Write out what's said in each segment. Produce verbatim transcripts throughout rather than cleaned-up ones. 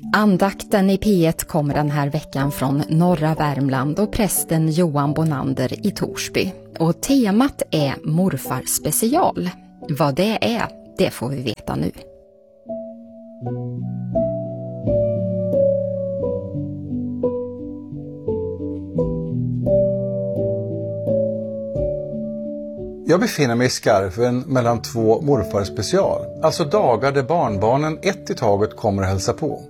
Andakten i P ett kommer den här veckan från norra Värmland och prästen Johan Bonander i Torsby. Och temat är morfar special. Vad det är, det får vi veta nu. Jag befinner mig i skarven mellan två morfar special, alltså dagar där barnbarnen ett i taget kommer att hälsa på.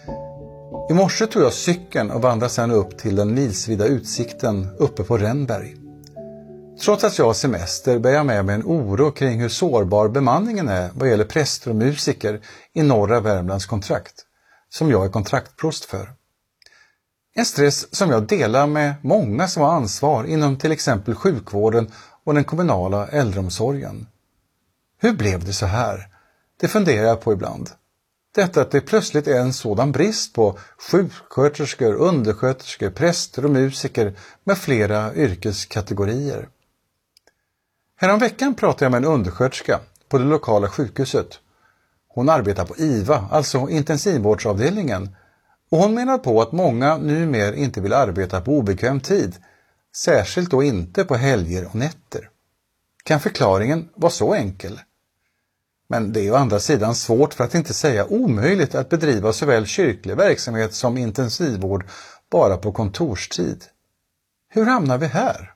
I morse tog jag cykeln och vandrade sedan upp till den milsvida utsikten uppe på Rennberg. Trots att jag har semester bär jag med mig en oro kring hur sårbar bemanningen är vad gäller präster och musiker i norra Värmlands kontrakt, som jag är kontraktprost för. En stress som jag delar med många som har ansvar inom till exempel sjukvården och den kommunala äldreomsorgen. Hur blev det så här? Det funderar jag på ibland. Detta att det plötsligt är en sådan brist på sjuksköterskor, undersköterskor, präster och musiker med flera yrkeskategorier. Häromveckan pratade jag med en undersköterska på det lokala sjukhuset. Hon arbetar på I V A, alltså intensivvårdsavdelningen, och hon menar på att många numera inte vill arbeta på obekväm tid, särskilt då inte på helger och nätter. Kan förklaringen vara så enkel? Men det är å andra sidan svårt, för att inte säga omöjligt, att bedriva såväl kyrklig verksamhet som intensivvård bara på kontorstid. Hur hamnar vi här?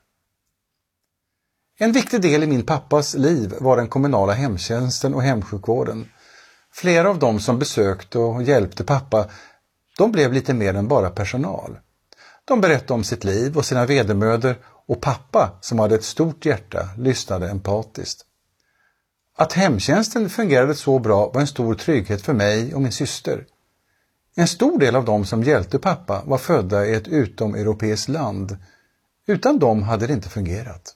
En viktig del i min pappas liv var den kommunala hemtjänsten och hemsjukvården. Flera av dem som besökte och hjälpte pappa, de blev lite mer än bara personal. De berättade om sitt liv och sina vedermödor, och pappa, som hade ett stort hjärta, lyssnade empatiskt. Att hemtjänsten fungerade så bra var en stor trygghet för mig och min syster. En stor del av dem som hjälpte pappa var födda i ett utomeuropeiskt land. Utan dem hade det inte fungerat.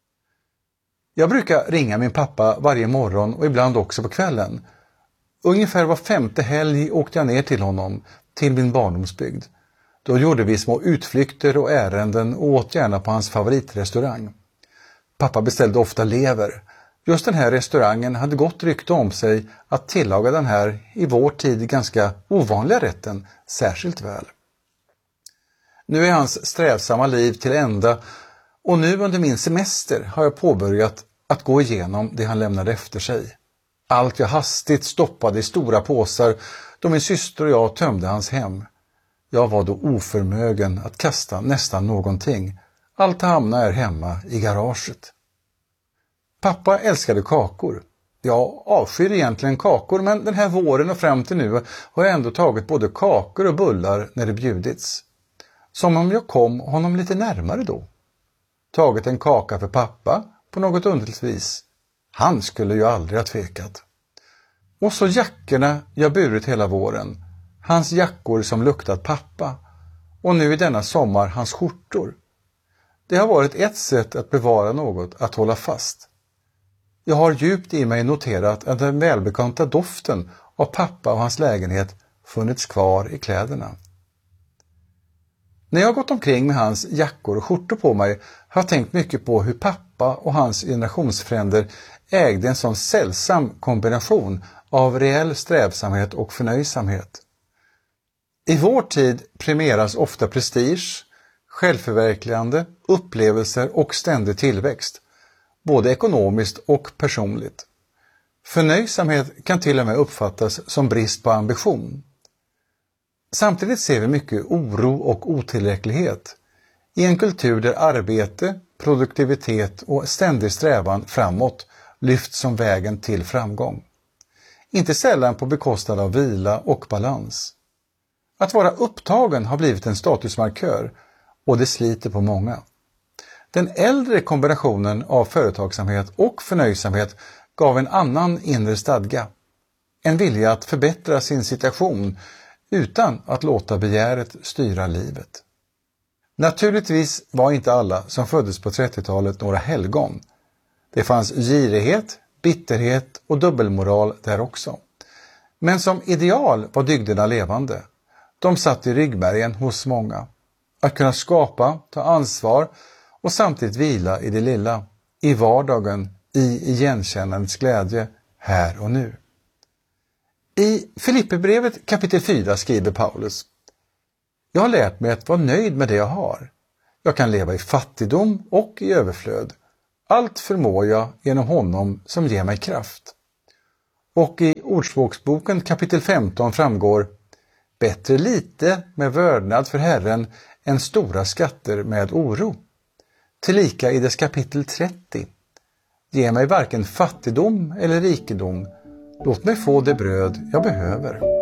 Jag brukar ringa min pappa varje morgon och ibland också på kvällen. Ungefär var femte helg åkte jag ner till honom, till min barndomsbygd. Då gjorde vi små utflykter och ärenden och åt gärna på hans favoritrestaurang. Pappa beställde ofta lever. Just den här restaurangen hade gott rykte om sig att tillaga den här i vår tid ganska ovanliga rätten särskilt väl. Nu är hans strävsamma liv till ända, och nu under min semester har jag påbörjat att gå igenom det han lämnade efter sig. Allt jag hastigt stoppade i stora påsar då min syster och jag tömde hans hem. Jag var då oförmögen att kasta nästan någonting. Allt hamnade här hemma i garaget. Pappa älskade kakor. Jag avskyr egentligen kakor, men den här våren och fram till nu har jag ändå tagit både kakor och bullar när det bjudits. Som om jag kom honom lite närmare då. Tagit en kaka för pappa på något underligt vis. Han skulle ju aldrig ha tvekat. Och så jackorna jag burit hela våren. Hans jackor som luktat pappa. Och nu i denna sommar hans skjortor. Det har varit ett sätt att bevara något, att hålla fast. Jag har djupt i mig noterat att den välbekanta doften av pappa och hans lägenhet funnits kvar i kläderna. När jag gått omkring med hans jackor och skjortor på mig har jag tänkt mycket på hur pappa och hans generationsfränder ägde en sån sällsam kombination av reell strävsamhet och förnöjsamhet. I vår tid premieras ofta prestige, självförverkligande, upplevelser och ständig tillväxt, både ekonomiskt och personligt. Förnöjsamhet kan till och med uppfattas som brist på ambition. Samtidigt ser vi mycket oro och otillräcklighet i en kultur där arbete, produktivitet och ständig strävan framåt lyfts som vägen till framgång. Inte sällan på bekostnad av vila och balans. Att vara upptagen har blivit en statusmarkör, och det sliter på många. Den äldre kombinationen av företagsamhet och förnöjsamhet gav en annan inre stadga. En vilja att förbättra sin situation utan att låta begäret styra livet. Naturligtvis var inte alla som föddes på trettiotalet några helgon. Det fanns girighet, bitterhet och dubbelmoral där också. Men som ideal var dygderna levande. De satt i ryggmärgen hos många. Att kunna skapa, ta ansvar och samtidigt vila i det lilla, i vardagen, i igenkännandets glädje, här och nu. I Filipperbrevet kapitel fyra skriver Paulus: Jag har lärt mig att vara nöjd med det jag har. Jag kan leva i fattigdom och i överflöd. Allt förmår jag genom honom som ger mig kraft. Och i Ordspråksboken kapitel femton framgår: Bättre lite med vördnad för Herren än stora skatter med oro. Tillika i dess kapitel trettio: Ge mig varken fattigdom eller rikedom. Låt mig få det bröd jag behöver.